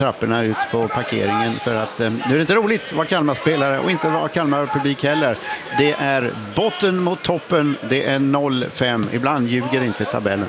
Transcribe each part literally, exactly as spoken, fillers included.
trapporna ut på parkeringen för att eh, nu är det inte roligt att vara Kalmar-spelare och inte vara Kalmar-publik heller. Det är botten mot toppen, det är noll fem. Ibland ljuger inte tabellen.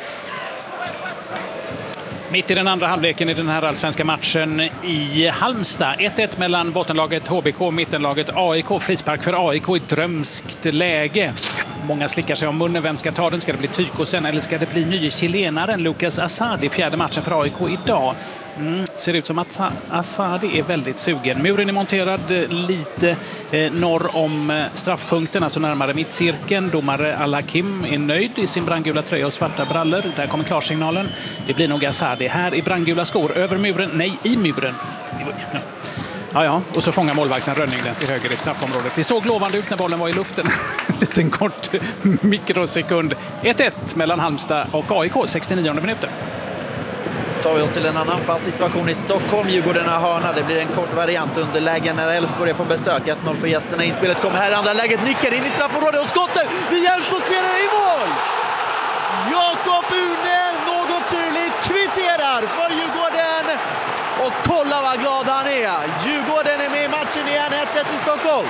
Mitt i den andra halvleken i den här allsvenska matchen i Halmstad. ett ett mellan bottenlaget H B K och mittenlaget A I K. Frispark för A I K i drömskt läge. Många slickar sig om munnen. Vem ska ta den? Ska det bli Tykosen eller ska det bli nye chilenaren Lucas Asadi? Fjärde matchen för A I K idag. Mm, ser ut som att Asadi är väldigt sugen. Muren är monterad lite eh, norr om eh, straffpunkten, alltså närmare mittcirkeln. Domare Al-Hakim är nöjd i sin brandgula tröja och svarta brallor. Där kommer klarsignalen. Det blir nog Asadi här i brandgula skor. Över muren, nej i muren. Ja, ja, och så fångar målvakten Rönning den till höger i straffområdet. Det såg lovande ut när bollen var i luften. En liten kort mikrosekund. ett ett mellan Halmstad och A I K, sextionionde minuten. Tar vi oss till en annan fast situation i Stockholm. Djurgården har hörna. Det blir en kort variant underläge när Elfsborg är på besök. ett noll för gästerna. Inspelet kommer här. Andra läget nickar in i straffområdet och skottet. Det hjälps på spelare i mål! Jakob Une, något turligt, kvitterar för Djurgården. Och kolla vad glad han är. Djurgården är med i matchen igen. ett ett i Stockholm.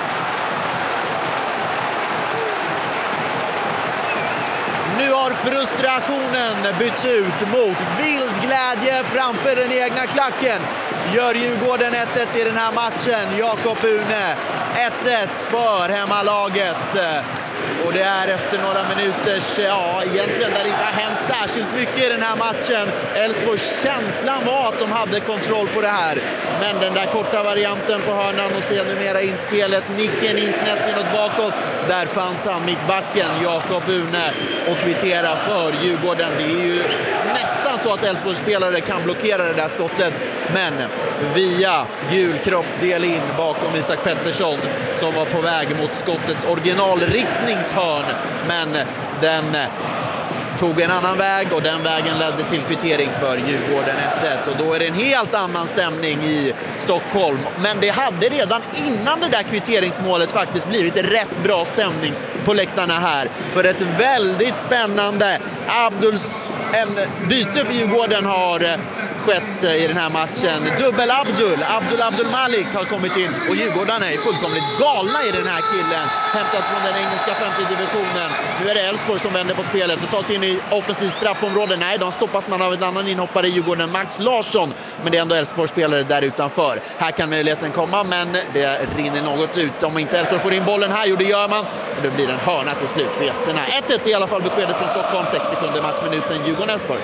Nu har frustrationen bytts ut mot vild glädje framför den egna klacken. Gör Djurgården ett ett i den här matchen. Jakob Une, ett ett för hemmalaget. Och det är efter några minuters, ja egentligen där det inte har hänt särskilt mycket i den här matchen. Elfsborgs känslan var att de hade kontroll på det här. Men den där korta varianten på hörnan och sedermera inspelet, nicken insnett inåt bakåt. Där fanns han mittbacken, Jakob Une, och kvittera för Djurgården. Det är ju nästan så att Elfsborgs spelare kan blockera det där skottet. Men via gul kroppsdel in bakom Isak Pettersson som var på väg mot skottets originalriktningshörn. Men den tog en annan väg och den vägen ledde till kvittering för Djurgården ett ett. Och då är det en helt annan stämning i Stockholm. Men det hade redan innan det där kvitteringsmålet faktiskt blivit rätt bra stämning på läktarna här. För ett väldigt spännande Abduls en byte för Djurgården har skett i den här matchen. Dubbel Abdul, Abdul Abdul Malik har kommit in och Djurgården är fullkomligt galna i den här killen. Hämtat från den engelska femte divisionen. Nu är det Elfsborg som vänder på spelet och tar sig in i offensivt straffområde. Nej, de stoppas man av en annan inhoppare i Djurgården, Max Larsson. Men det är ändå Elfsborg spelare där utanför. Här kan möjligheten komma, men det rinner något ut. Om inte Elfsborg får in bollen här, jo det gör man. Och det blir en hörna till slut för gästerna. ett ett i alla fall beskedet från Stockholm, sextiosjunde matchminuten, Djurgården-Elfsborg.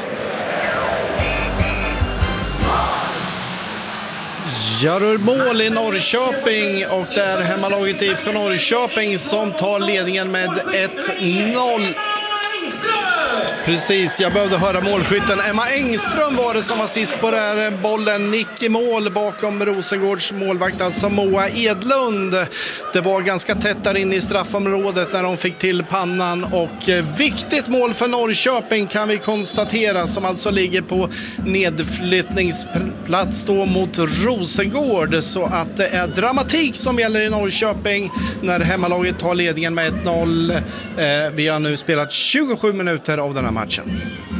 Gör mål i Norrköping och det är hemmalaget ifrån Norrköping som tar ledningen med ett noll. Precis, jag behövde höra målskytten. Emma Engström var det som var sist på den här bollen. Nick i mål bakom Rosengårds målvakt, alltså Moa Edlund. Det var ganska tätt där inne i straffområdet när de fick till pannan. Och viktigt mål för Norrköping kan vi konstatera, som alltså ligger på nedflyttningsplats då mot Rosengård. Så att det är dramatik som gäller i Norrköping när hemmalaget tar ledningen med ett noll. Eh, vi har nu spelat tjugosju minuter av den här matchen.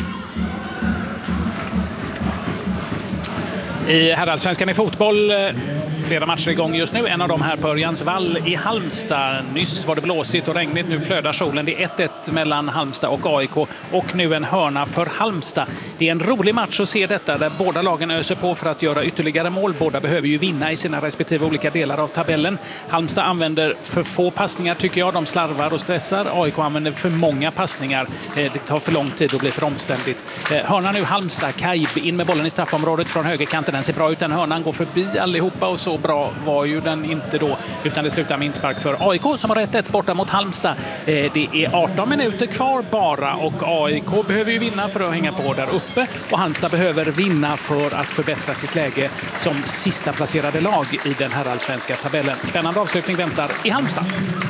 I herrallsvenskan i fotboll, flera matcher igång just nu. En av dem här på Örjansvall i Halmstad. Nyss var det blåsigt och regnigt, nu flödar solen. Det är ett ett mellan Halmstad och A I K och nu en hörna för Halmstad. Det är en rolig match att se detta där båda lagen öser på för att göra ytterligare mål. Båda behöver ju vinna i sina respektive olika delar av tabellen. Halmstad använder för få passningar tycker jag. De slarvar och stressar. A I K använder för många passningar. Det tar för lång tid och blir för omständigt. Hörna nu Halmstad. Kaib in med bollen i straffområdet från högerkanten. Den ser bra ut. Den hörnan går förbi allihopa och så bra var ju den inte då, utan det slutar med inspark för A I K som har rätt ett borta mot Halmstad. Det är arton minuter kvar bara och A I K behöver ju vinna för att hänga på där uppe och Halmstad behöver vinna för att förbättra sitt läge som sista placerade lag i den här allsvenska tabellen. Spännande avslutning väntar i Halmstad.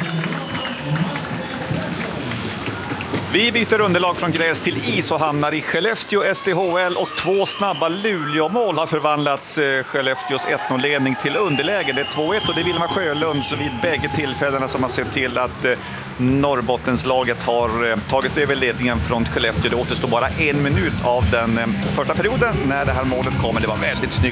Vi byter underlag från gräs till is och hamnar i Skellefteå S D H L och två snabba Luleå-mål har förvandlats Skellefteås ett noll-ledning till underläge. Det är två ett och det är Vilma Sjölund så vid bägge tillfällena som har sett till att Norrbottenslaget har eh, tagit över ledningen från Skellefteå. Det återstår bara en minut av den eh, första perioden när det här målet kommer. Det var väldigt snyggt.